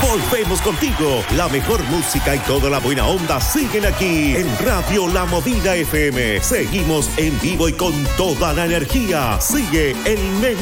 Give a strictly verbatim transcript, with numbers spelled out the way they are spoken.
Volvemos contigo. La mejor música y toda la buena onda siguen aquí en Radio La Movida F M. Seguimos en vivo y con toda la energía. Sigue el menú.